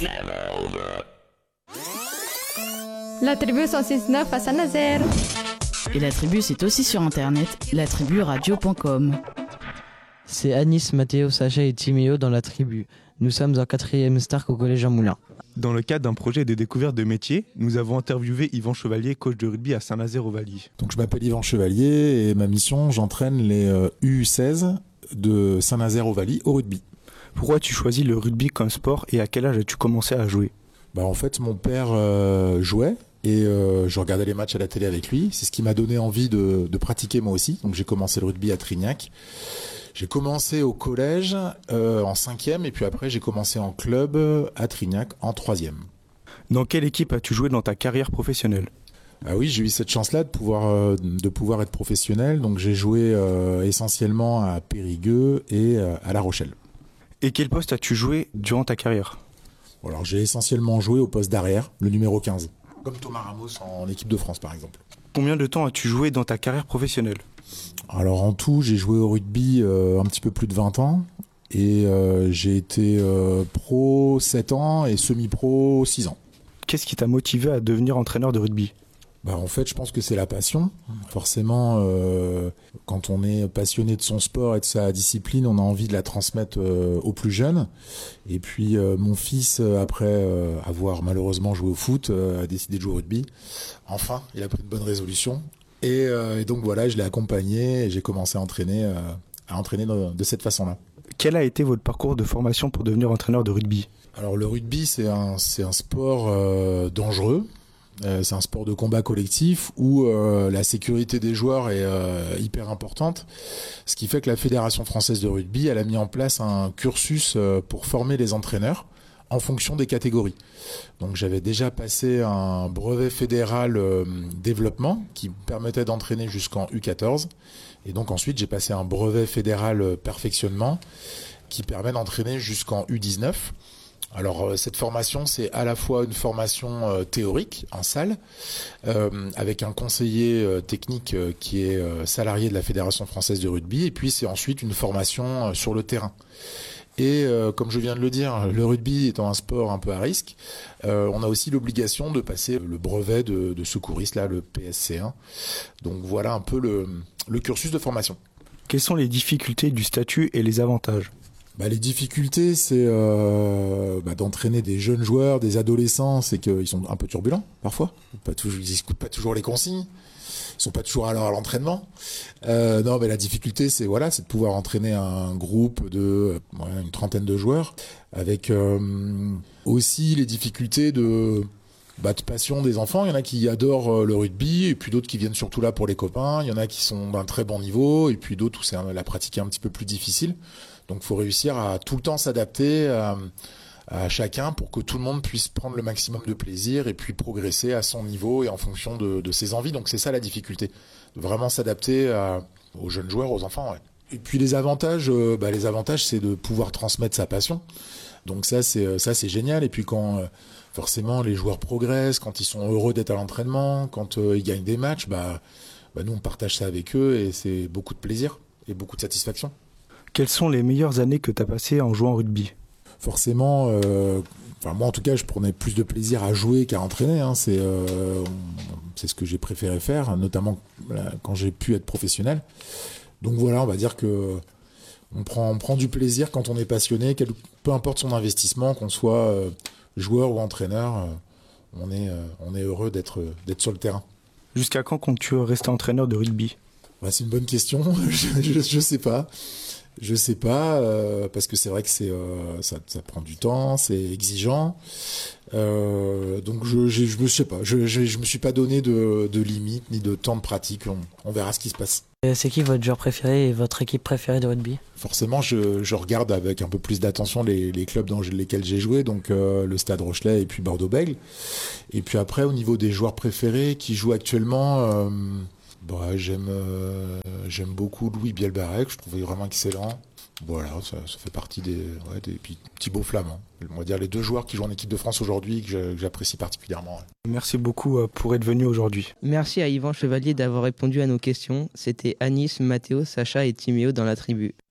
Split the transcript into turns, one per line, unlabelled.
La tribu 106.9 à Saint-Nazaire.
Et la tribu, c'est aussi sur internet, latriburadio.com.
C'est Anis, Mathéo, Sacha et Timéo dans la tribu. Nous sommes en 4e Stark au collège Jean Moulin.
Dans le cadre d'un projet de découverte de métier, nous avons interviewé Yvan Chevalier, coach de rugby à Saint-Nazaire-au-Valy.
Donc je m'appelle Yvan Chevalier et ma mission, j'entraîne les U16 de Saint-Nazaire-au-Valy au rugby.
Pourquoi as-tu choisi le rugby comme sport et à quel âge as-tu commencé à jouer ?
En fait, mon père jouait et je regardais les matchs à la télé avec lui. C'est ce qui m'a donné envie de pratiquer moi aussi. Donc j'ai commencé le rugby à Trignac. J'ai commencé au collège en 5e et puis après j'ai commencé en club à Trignac en 3e.
Dans quelle équipe as-tu joué dans ta carrière professionnelle ?
Ah oui, j'ai eu cette chance-là de pouvoir être professionnel. Donc j'ai joué essentiellement à Périgueux et à La Rochelle.
Et quel poste as-tu joué durant ta carrière ?
Alors j'ai essentiellement joué au poste d'arrière, le numéro 15. Comme Thomas Ramos en équipe de France par exemple.
Combien de temps as-tu joué dans ta carrière professionnelle ?
Alors en tout, j'ai joué au rugby un petit peu plus de 20 ans et j'ai été pro 7 ans et semi-pro 6 ans.
Qu'est-ce qui t'a motivé à devenir entraîneur de rugby ?
En fait, je pense que c'est la passion. Forcément, quand on est passionné de son sport et de sa discipline, on a envie de la transmettre aux plus jeunes. Et puis, mon fils, après avoir malheureusement joué au foot, a décidé de jouer au rugby. Enfin, il a pris une bonne résolution. Et donc voilà, je l'ai accompagné et j'ai commencé à entraîner de cette façon-là.
Quel a été votre parcours de formation pour devenir entraîneur de rugby ?
Alors le rugby, c'est un sport dangereux. C'est un sport de combat collectif où la sécurité des joueurs est hyper importante. Ce qui fait que la Fédération française de rugby, elle a mis en place un cursus pour former les entraîneurs en fonction des catégories. Donc j'avais déjà passé un brevet fédéral développement qui me permettait d'entraîner jusqu'en U14. Et donc ensuite j'ai passé un brevet fédéral perfectionnement qui permet d'entraîner jusqu'en U19. Alors cette formation, c'est à la fois une formation théorique en salle avec un conseiller technique qui est salarié de la Fédération française de rugby, et puis c'est ensuite une formation sur le terrain. Et comme je viens de le dire, le rugby étant un sport un peu à risque, on a aussi l'obligation de passer le brevet de secouriste, là, le PSC1. Donc voilà un peu le cursus de formation.
Quelles sont les difficultés du statut et les avantages ?
Les difficultés, c'est d'entraîner des jeunes joueurs, des adolescents, c'est qu'ils sont un peu turbulents parfois. Ils n'écoutent pas toujours les consignes, ils sont pas toujours à l'entraînement. La difficulté, c'est de pouvoir entraîner un groupe de une trentaine de joueurs, avec aussi les difficultés de passion des enfants. Il y en a qui adorent le rugby, et puis d'autres qui viennent surtout là pour les copains. Il y en a qui sont d'un très bon niveau, et puis d'autres où c'est la pratique est un petit peu plus difficile. Donc il faut réussir à tout le temps s'adapter à chacun pour que tout le monde puisse prendre le maximum de plaisir et puis progresser à son niveau et en fonction de ses envies. Donc c'est ça la difficulté, vraiment s'adapter aux jeunes joueurs, aux enfants. Ouais. Et puis les avantages, c'est de pouvoir transmettre sa passion. Donc ça c'est génial. Et puis quand forcément les joueurs progressent, quand ils sont heureux d'être à l'entraînement, quand ils gagnent des matchs, nous on partage ça avec eux et c'est beaucoup de plaisir et beaucoup de satisfaction.
Quelles sont les meilleures années que tu as passées en jouant au rugby ?
Forcément, moi en tout cas, je prenais plus de plaisir à jouer qu'à entraîner. C'est ce que j'ai préféré faire, notamment quand j'ai pu être professionnel. Donc voilà, on va dire que on prend du plaisir quand on est passionné, peu importe son investissement, qu'on soit joueur ou entraîneur, on est heureux d'être sur le terrain.
Jusqu'à quand comptes-tu rester entraîneur de rugby ?
C'est une bonne question, je sais pas. Je sais pas, parce que c'est vrai que ça prend du temps, c'est exigeant. Donc je sais pas, je me suis pas donné de limite ni de temps de pratique. On verra ce qui se passe.
C'est qui votre joueur préféré et votre équipe préférée de rugby ?
Forcément, je regarde avec un peu plus d'attention les clubs dans lesquels j'ai joué, donc le Stade Rochelais et puis Bordeaux-Bègles. Et puis après, au niveau des joueurs préférés qui jouent actuellement, j'aime beaucoup Louis Bielbarrec, je trouvais vraiment excellent. Voilà, ça fait partie des Thibaut Flamand. On va dire les deux joueurs qui jouent en équipe de France aujourd'hui et que j'apprécie particulièrement.
Merci beaucoup pour être venu aujourd'hui.
Merci à Yvan Chevalier d'avoir répondu à nos questions. C'était Anis, Mathéo, Sacha et Timéo dans la tribu.